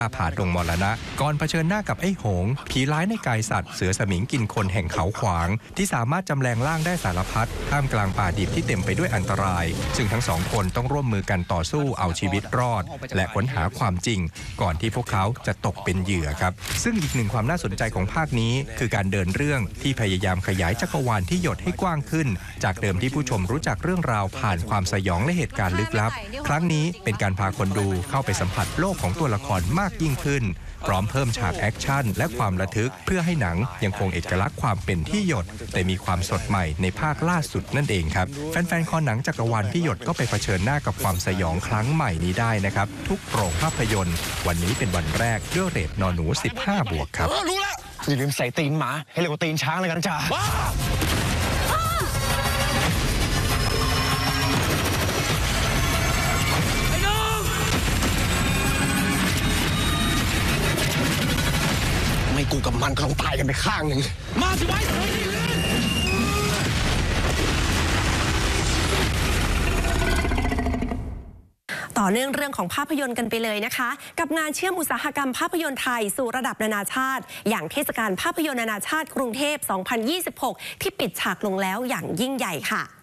ผาดงมรณะก่อนเผชิญหน้ากับไอ้โหงผีร้ายในกายสัตว์เสือสมิงกินคนแห่งเขาขวางที่สามารถจำแรงร่างได้สารพัดท่ามกลางป่าดิบที่เต็มไปด้วยอันตรายซึ่งทั้งสองคนต้องร่วมมือกันต่อสู้เอาชีวิตรอดและค้นหาความจริงก่อนที่พวกเขาจะตกเป็นเหยื่อครับซึ่งอีกหนึ่งความน่าสนใจของภาคนี้คือการเดินเรื่องที่พยายามขยายจักรวาลที่หยดให้กว้างขึ้นจากเดิมที่ผู้ชมรู้จักเรื่องราวผ่านความสยองและเหตุการณ์ลึกลับครั้งนี้เป็นการพาคนดูเข้าไปสัมผัสโลกของตัวละครมากยิ่งขึ้นพร้อมเพิ่มฉากแอคชั่นและความระทึกเพื่อให้หนังยังคงเอกลักษณ์ความเป็นที่หยดแต่มีความสดใหม่ในภาคล่าสุดนั่นเองครับแฟนๆคอหนังจักรวาลที่หยดก็ไปเผชิญหน้ากับความสยองครั้งใหม่นี้ได้นะครับทุกโรงภาพยนตร์วันนี้เป็นวันแรกด้วยเรทนหนู15 บวกครับรู้แล้วอย่าลืมใส่ตีนหมาให้เร็วกว่าตีนช้างเลยกันนะจ๊ะกูกับมันก็ต้องตายกันไปข้างหนึ่งมาสิไว้ต่อเนื่องเรื่องของภาพยนตร์กันไปเลยนะคะกับงานเชื่อมอุตสาหกรรมภาพยนตร์ไทยสู่ระดับนานาชาติอย่างเทศกาลภาพยนตร์นานาชาติกรุงเทพ 2026 ที่ปิดฉากลงแล้วอย่างยิ่งใหญ่ค่ะ